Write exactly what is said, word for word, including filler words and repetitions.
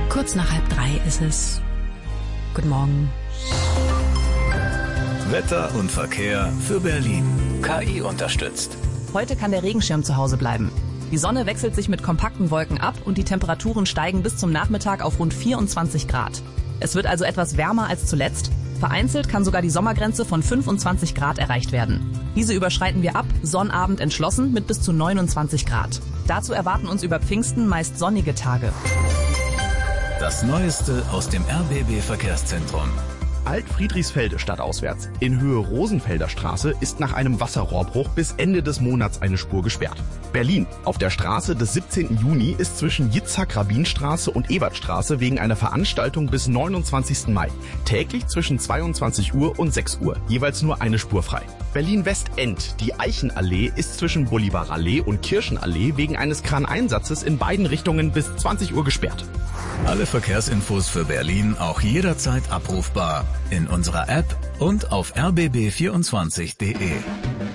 Kurz nach halb drei ist es. Guten Morgen. Wetter und Verkehr für Berlin. K I unterstützt. Heute kann der Regenschirm zu Hause bleiben. Die Sonne wechselt sich mit kompakten Wolken ab und die Temperaturen steigen bis zum Nachmittag auf rund vierundzwanzig Grad. Es wird also etwas wärmer als zuletzt. Vereinzelt kann sogar die Sommergrenze von fünfundzwanzig Grad erreicht werden. Diese überschreiten wir ab, Sonnabend entschlossen mit bis zu neunundzwanzig Grad. Dazu erwarten uns über Pfingsten meist sonnige Tage. Das Neueste aus dem R B B-Verkehrszentrum. Alt-Friedrichsfelde stadtauswärts. In Höhe Rosenfelder Straße ist nach einem Wasserrohrbruch bis Ende des Monats eine Spur gesperrt. Berlin. Auf der Straße des siebzehnten Juni ist zwischen Jitzhak-Rabin-Straße und Ebertstraße wegen einer Veranstaltung bis neunundzwanzigsten Mai täglich zwischen zweiundzwanzig Uhr und sechs Uhr jeweils nur eine Spur frei. Berlin-Westend. Die Eichenallee ist zwischen Bolivarallee und Kirchenallee wegen eines Kraneinsatzes in beiden Richtungen bis zwanzig Uhr gesperrt. Alle Verkehrsinfos für Berlin auch jederzeit abrufbar in unserer App und auf r b b vierundzwanzig punkt d e.